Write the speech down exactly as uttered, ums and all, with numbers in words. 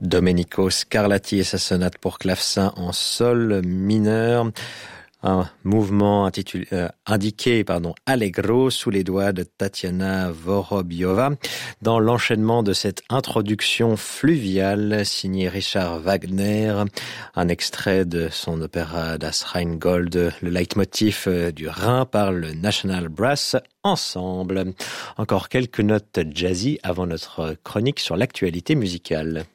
Domenico Scarlatti et sa sonate pour clavecin en sol mineur. Un mouvement intitulé, euh, indiqué pardon, Allegro sous les doigts de Tatiana Vorobiova dans l'enchaînement de cette introduction fluviale signée Richard Wagner, un extrait de son opéra Das Rheingold, le leitmotiv du Rhin par le National Brass Ensemble. Encore quelques notes jazzy avant notre chronique sur l'actualité musicale.